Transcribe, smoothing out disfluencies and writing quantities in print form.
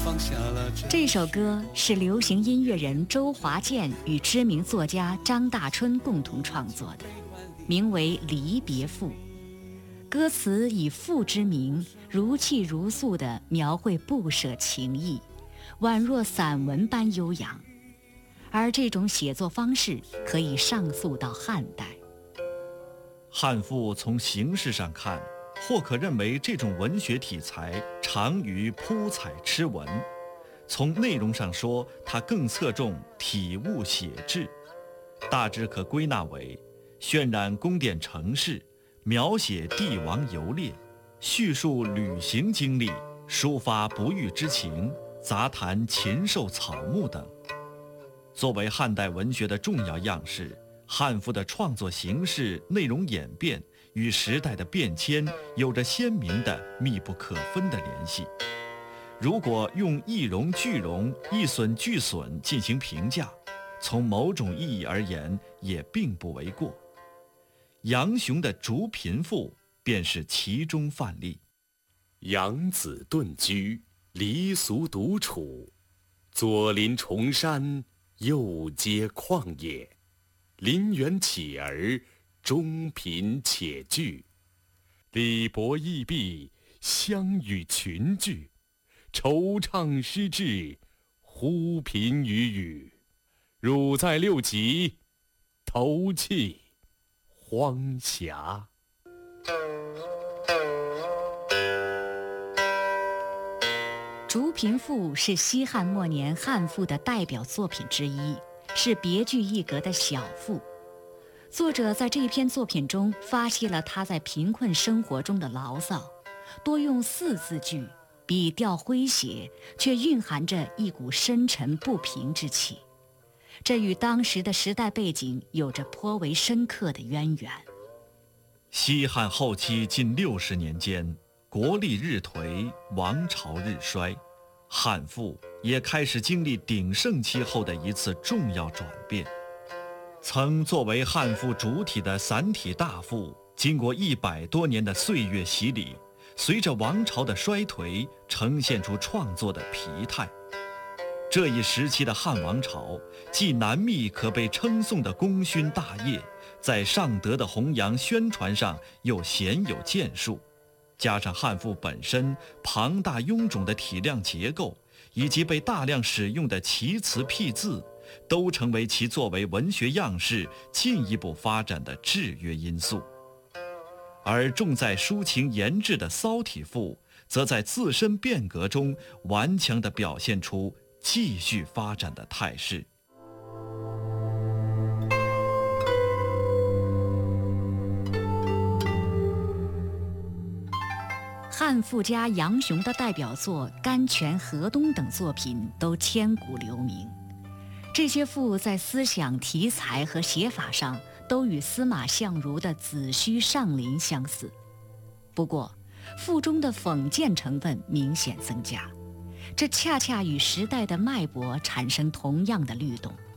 这首歌是流行音乐人周华健与知名作家张大春共同创作的，名为《离别赋》。歌词以赋之名，如泣如诉地描绘不舍情意，宛若散文般悠扬。而这种写作方式可以上溯到汉代。 汉赋从形式上看，或可认为这种文学题材长于铺彩痴文；从内容上说，它更侧重体物写志，大致可归纳为渲染宫殿城市，描写帝王游猎，叙述旅行经历，抒发不遇之情，杂谈禽兽草木等。作为汉代文学的重要样式，汉赋的创作形式、内容演变与时代的变迁有着鲜明的密不可分的联系。如果用一荣俱荣、一损俱损进行评价，从某种意义而言也并不为过。杨雄的《竹贫赋》便是其中范例。 养子遁居，离俗独处，左邻重山，右接旷野，邻园乞儿，中贫且聚，礼薄义弊，相与群聚，惆怅失志，忽频与语，汝在六极，投气荒峡。 《竹贫赋》是西汉末年汉赋的代表作品之一，是别具一格的小赋。作者在这篇作品中发泄了他在贫困生活中的牢骚，多用四字句，笔调诙谐，却蕴含着一股深沉不平之气。这与当时的时代背景有着颇为深刻的渊源。 西汉后期近60年间，国力日颓，王朝日衰，汉赋也开始经历鼎盛期后的一次重要转变。曾作为汉赋主体的散体大赋，经过100多年的岁月洗礼，随着王朝的衰颓，呈现出创作的疲态。这一时期的汉王朝，既难觅可被称颂的功勋大业，在尚德的弘扬宣传上又鲜有建树，加上汉赋本身庞大臃肿的体量结构，以及被大量使用的奇词僻字，都成为其作为文学样式进一步发展的制约因素。而重在抒情言志的骚体赋，则在自身变革中顽强地表现出继续发展的态势。 汉赋家杨雄的代表作《甘泉河东》等作品都千古留名。这些赋在思想题材和写法上都与司马相如的《子虚上林》相似，不过赋中的讽谏成分明显增加，这恰恰与时代的脉搏产生同样的律动。